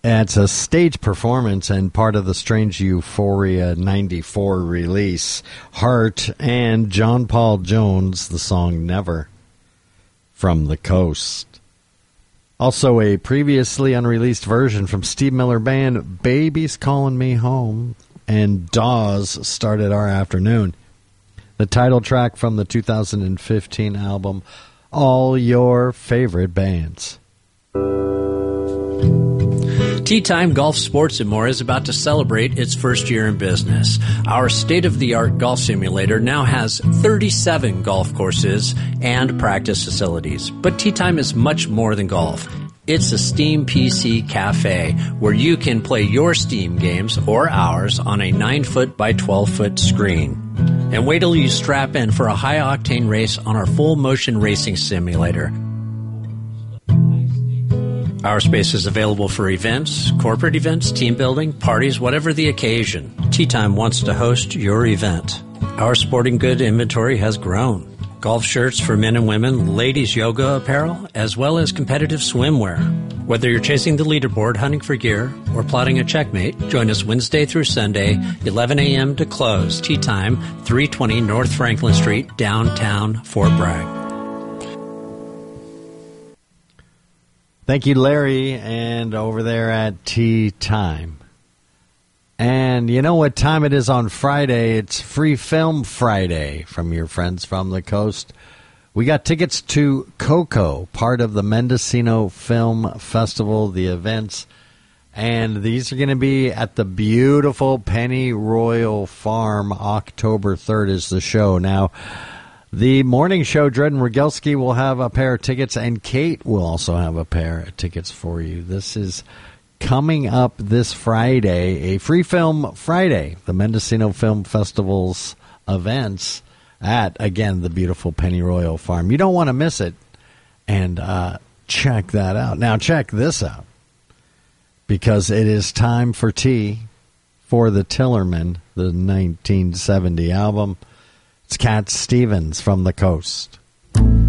It's a stage performance and part of the Strange Euphoria 94 release. Heart and John Paul Jones, the song Never, from the Coast. Also a previously unreleased version from Steve Miller Band, Baby's Calling Me Home, and Dawes started our afternoon. The title track from the 2015 album, All Your Favorite Bands. Tee Time Golf Sports and More is about to celebrate its first year in business. Our state-of-the-art golf simulator now has 37 golf courses and practice facilities. But Tee Time is much more than golf. It's a Steam PC cafe where you can play your Steam games or ours on a 9-foot by 12-foot screen. And wait till you strap in for a high-octane race on our full-motion racing simulator. Our space is available for events, corporate events, team building, parties, whatever the occasion. Tee Time wants to host your event. Our sporting good inventory has grown. Golf shirts for men and women, ladies yoga apparel, as well as competitive swimwear. Whether you're chasing the leaderboard, hunting for gear, or plotting a checkmate, join us Wednesday through Sunday, 11 a.m. to close. Tee Time, 320 North Franklin Street, downtown Fort Bragg. Thank you, Larry, and over there at Tee Time. And you know what time it is on Friday? It's Free Film Friday from your friends from the coast. We got tickets to Coco, part of the Mendocino Film Festival, the events. And these are going to be at the beautiful Penny Royal Farm. October 3rd is the show. Now, the morning show, Dred and Rogelski will have a pair of tickets, and Kate will also have a pair of tickets for you. This is coming up this Friday, a Free Film Friday, the Mendocino Film Festival's events at, again, the beautiful Penny Royal Farm. You don't want to miss it, and check that out. Now, check this out, because it is time for tea for the Tillerman, the 1970 album. It's Cat Stevens from the coast.